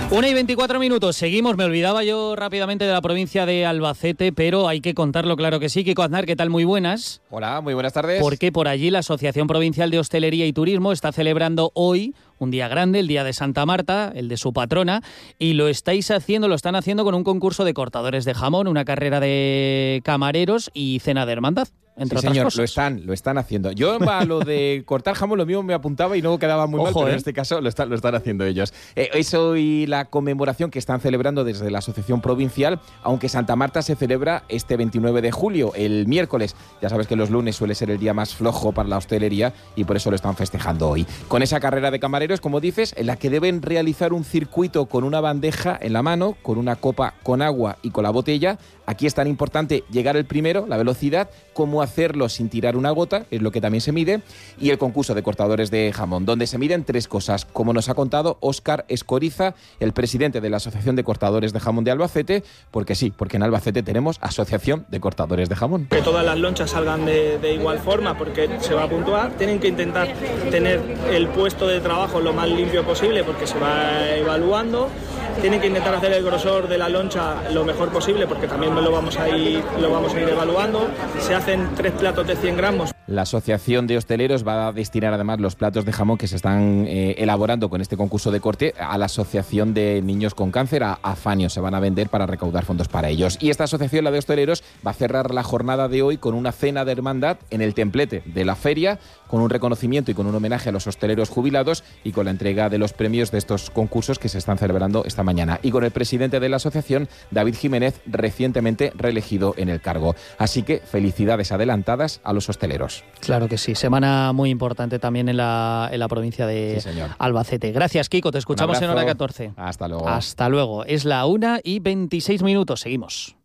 1:24. Seguimos, me olvidaba yo rápidamente de la provincia de Albacete, pero hay que contarlo, claro que sí. Kiko Aznar, ¿qué tal? Muy buenas. Hola, muy buenas tardes. Porque por allí la Asociación Provincial de Hostelería y Turismo está celebrando hoy un día grande, el Día de Santa Marta, el de su patrona, y lo están haciendo con un concurso de cortadores de jamón, una carrera de camareros y cena de hermandad. Entre sí, otras señor, cosas. lo están haciendo. Yo a lo de cortar jamón, lo mismo me apuntaba y no quedaba muy mal, pero en este caso lo están haciendo ellos. Eso y la conmemoración que están celebrando desde la Asociación Provincial, aunque Santa Marta se celebra este 29 de julio, el miércoles. Ya sabes que los lunes suele ser el día más flojo para la hostelería y por eso lo están festejando hoy. Con esa carrera de camareros, como dices, en la que deben realizar un circuito con una bandeja en la mano, con una copa con agua y con la botella. Aquí es tan importante llegar el primero, la velocidad, como hacerlo sin tirar una gota, es lo que también se mide, y el concurso de cortadores de jamón, donde se miden tres cosas, como nos ha contado Óscar Escoriza, el presidente de la Asociación de Cortadores de Jamón de Albacete, porque en Albacete tenemos Asociación de Cortadores de Jamón. Que todas las lonchas salgan de igual forma, porque se va a puntuar, tienen que intentar tener el puesto de trabajo lo más limpio posible, porque se va evaluando, tienen que intentar hacer el grosor de la loncha lo mejor posible, porque también lo vamos a ir evaluando. Se hacen 3 platos de 100 gramos. La Asociación de Hosteleros va a destinar además los platos de jamón que se están elaborando con este concurso de corte a la Asociación de Niños con Cáncer, a AFANIO. Se van a vender para recaudar fondos para ellos. Y esta asociación, la de hosteleros, va a cerrar la jornada de hoy con una cena de hermandad en el templete de la feria, con un reconocimiento y con un homenaje a los hosteleros jubilados y con la entrega de los premios de estos concursos que se están celebrando esta mañana. Y con el presidente de la asociación, David Jiménez, recientemente reelegido en el cargo. Así que felicidades adelantadas a los hosteleros. Claro que sí, semana muy importante también en la provincia de Albacete. Gracias, Kiko, te escuchamos en hora 14. Hasta luego. Hasta luego. Es la 1:26. Seguimos.